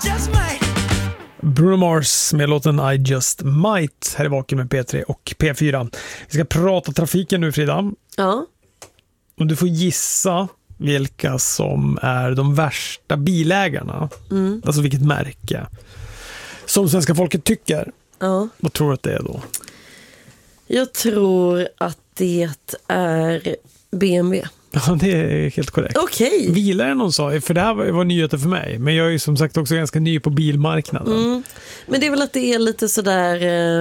Bruno Mars med låten I Just Might här i Vaken med P3 och P4. Vi ska prata trafiken nu, Frida. Ja. Och du får gissa vilka som är de värsta bilägarna. Alltså vilket märke som svenska folket tycker. Ja. Vad tror du att det är då? Jag tror att det är BMW. Ja, det är helt korrekt. Okej. Bilar är någon sa, för det här var nyheter för mig. Men jag är ju som sagt också ganska ny på bilmarknaden. Men det är väl att det är lite sådär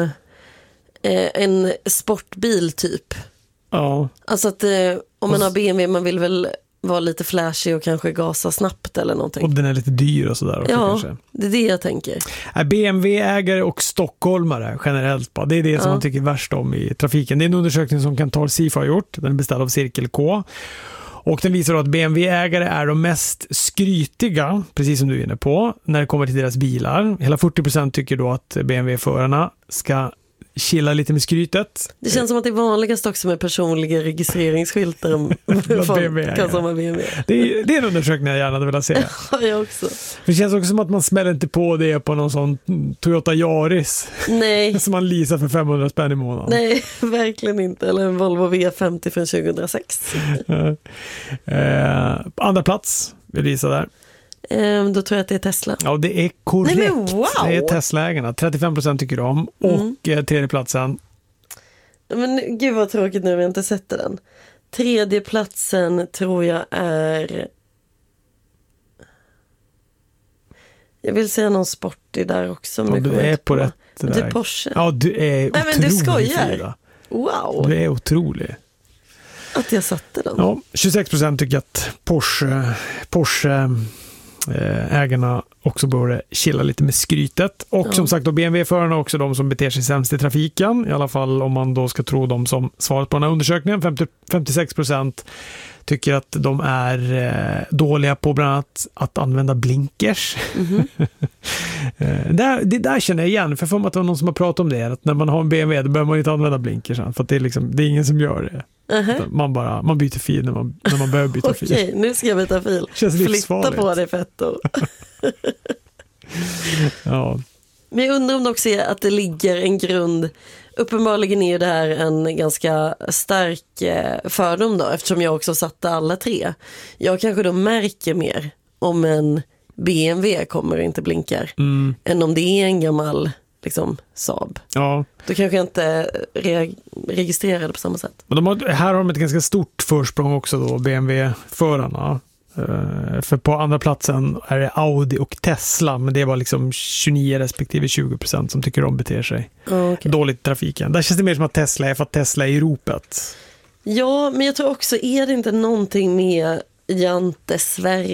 en sportbil typ. Ja. Alltså att om man har BMW, man vill väl vara lite flashig och kanske gasa snabbt eller någonting. Och den är lite dyr och sådär också, ja, kanske. det är det jag tänker. BMW-ägare och stockholmare generellt. Det är det som man tycker värst om i trafiken. Det är en undersökning som Kantar Sifo har gjort. Den är beställd av Cirkel K. Och den visar att BMW-ägare är de mest skrytiga, precis som du är inne på, när det kommer till deras bilar. Hela 40% tycker då att BMW-förarna ska chilla lite med skrytet. Det känns som att det är vanligast också med personliga registreringsskyltar om folk kan som BMW. Det är en undersökning jag gärna vill se. Ja, jag också. Det känns också som att man smäller inte på det på någon sån Toyota Yaris. Nej. Som man leasar för 500 spänn i månaden. Nej, verkligen inte. Eller en Volvo V50 från 2006. Andra plats, vill visa där. Då tror jag att det är Tesla. Ja, det är korrekt. Nej, men wow. Det är Tesla-ägarna. 35% tycker de. Och tredje platsen. Men gud vad tråkigt nu, vi har inte sett den. Tredje platsen tror jag är... Jag vill säga någon sportig där också. Ja, du är på rätt där. Det är Porsche. Ja, du är otrolig. Nej, men du skojar. Frida. Wow. Du är otrolig. Att jag satte den. Ja, 26% tycker att Porsche ägarna också borde chilla lite med skrytet. Och som sagt då BMW-förarna också de som beter sig sämst i trafiken. I alla fall om man då ska tro dem som svarat på den här undersökningen. 56% tycker att de är dåliga på bland annat att använda blinkers. Det där känner jag igen. För jag får mig att det var någon som har pratat om det. Att när man har en BMW då behöver man inte använda blinkers. För att det är ingen som gör det. Man byter fil när man behöver byta fil. Okej, nu ska jag byta fil. Känns flytta på det, Fetto. Ja. Men jag undrar om det också är att det ligger en grund. Uppenbarligen är ju det här en ganska stark fördom då, eftersom jag också satte alla tre. Jag kanske då märker mer om en BMW kommer och inte blinkar än om det är en gammal liksom Saab. Ja. Då kanske jag inte registrerar det på samma sätt. Men här har de ett ganska stort försprång också då, BMW-förarna. För på andra platsen är det Audi och Tesla, men det var liksom 29 respektive 20% som tycker de beter sig dåligt i trafiken. Där känns det mer som att Tesla är för att Tesla är i ropet. Ja, men jag tror också, är det inte någonting med Jante Sverige